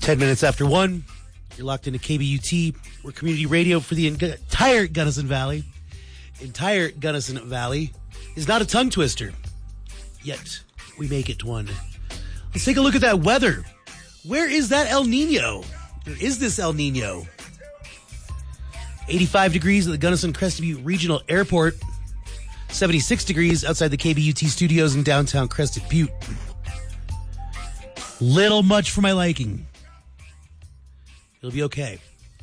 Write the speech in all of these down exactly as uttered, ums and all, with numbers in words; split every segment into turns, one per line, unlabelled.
Ten minutes after one, you're locked into K B U T. We're community radio for the entire Gunnison Valley. Entire Gunnison Valley is not a tongue twister, yet we make it one. Let's take a look at that weather. Where is that El Nino? Or is this El Nino? eighty-five degrees at the Gunnison Crested Butte Regional Airport. seventy-six degrees outside the K B U T studios in downtown Crested Butte. Little much for my liking. It'll be okay.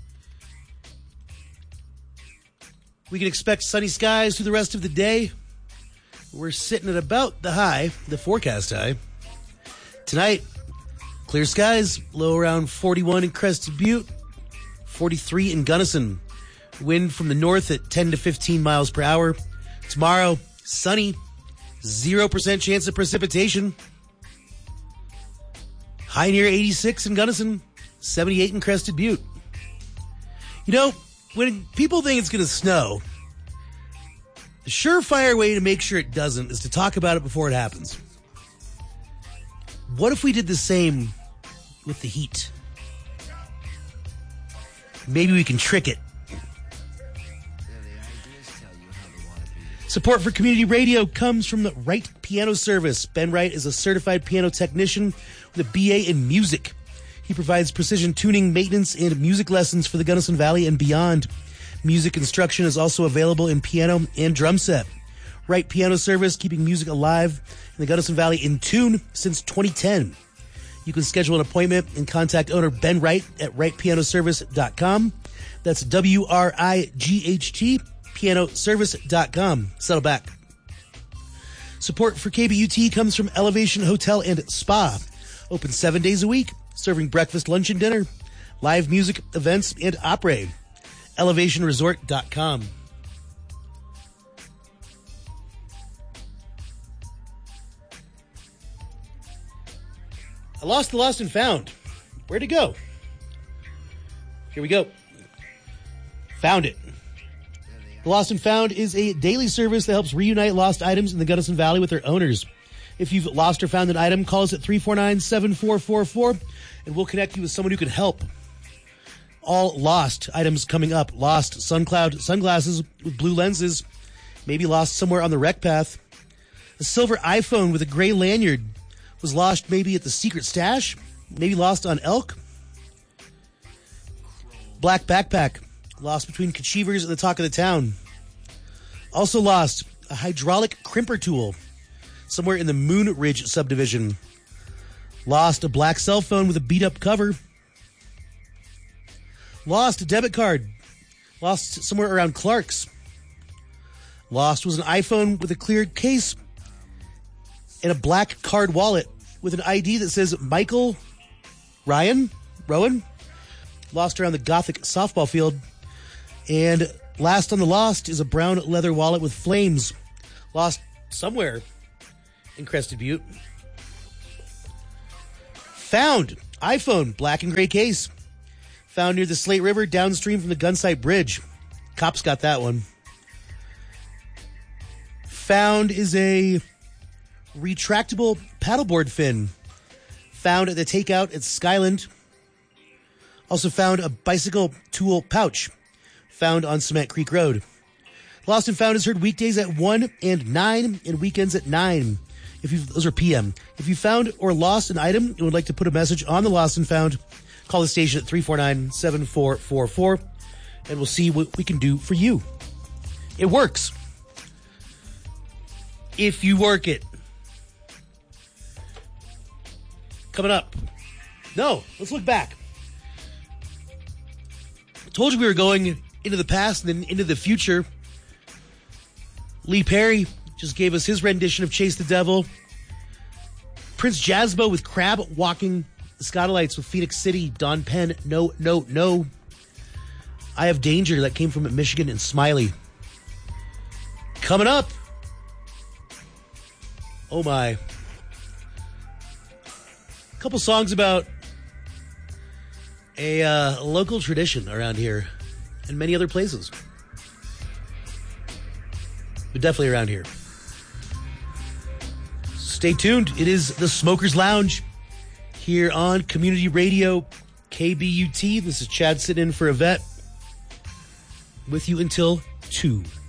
We can expect sunny skies through the rest of the day. We're sitting at about the high, the forecast high. Tonight, clear skies, low around forty-one in Crested Butte, forty-three in Gunnison. Wind from the north at ten to fifteen miles per hour. Tomorrow, sunny, zero percent chance of precipitation. High near eighty-six in Gunnison, seventy-eight in Crested Butte. You know, when people think it's going to snow, the surefire way to make sure it doesn't is to talk about it before it happens. What if we did the same with the heat? Maybe we can trick it. Support for community radio comes from the Wright Piano Service. Ben Wright is a certified piano technician with a B A in music. He provides precision tuning, maintenance, and music lessons for the Gunnison Valley and beyond. Music instruction is also available in piano and drum set. Wright Piano Service, keeping music alive in the Gunnison Valley in tune since twenty ten. You can schedule an appointment and contact owner Ben Wright at wright piano service dot com. That's W R I G H T, piano service dot com. Settle back. Support for K B U T comes from Elevation Hotel and Spa. Open seven days a week, serving breakfast, lunch, and dinner. Live music, events, and opera. elevation resort dot com. I lost the lost and found. Where'd it go? Here we go. Found it. The Lost and Found is a daily service that helps reunite lost items in the Gunnison Valley with their owners. If you've lost or found an item, call us at three four nine, seven four four four, and we'll connect you with someone who can help. All lost items coming up. Lost SunCloud sunglasses with blue lenses, maybe lost somewhere on the rec path. A silver iPhone with a gray lanyard was lost maybe at the secret stash, maybe lost on Elk. Black backpack, lost between Kachivers and the talk of the town. Also lost a hydraulic crimper tool somewhere in the Moon Ridge subdivision. Lost a black cell phone with a beat-up cover. Lost a debit card. Lost somewhere around Clark's. Lost was an iPhone with a clear case and a black card wallet with an I D that says Michael Ryan Rowan. Lost around the Gothic softball field. And last on the lost is a brown leather wallet with flames. Lost somewhere in Crested Butte. Found iPhone, black and gray case. Found near the Slate River, downstream from the Gunsight Bridge. Cops got that one. Found is a retractable paddleboard fin. Found at the takeout at Skyland. Also found a bicycle tool pouch. Found on Cement Creek Road. Lost and Found is heard weekdays at one and nine and weekends at nine. If you Those are P M. If you found or lost an item and would like to put a message on the Lost and Found, call the station at three four nine, seven four four four, and we'll see what we can do for you. It works. If you work it. Coming up. No, let's look back. I told you we were going into the past and then into the future. Lee Perry just gave us his rendition of Chase the Devil. Prince Jasbo with Crab Walking the Scottolites with Phoenix City. Don Penn, No, No, No. I Have Danger, that came from Michigan and Smiley. Coming up. Oh my. A couple songs about a uh, local tradition around here and many other places. But definitely around here. Stay tuned. It is the Smokers Lounge here on Community Radio K B U T. This is Chad sitting in for Yvette. With you until two.